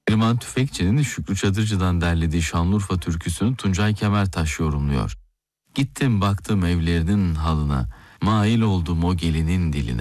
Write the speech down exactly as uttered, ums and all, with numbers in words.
Neriman Tüfekçi'nin Şükrü Çadırcı'dan derlediği Şanlıurfa türküsünü Tuncay Kemertaş yorumluyor. Gittim baktım evlerinin halına, mail oldum o gelinin diline.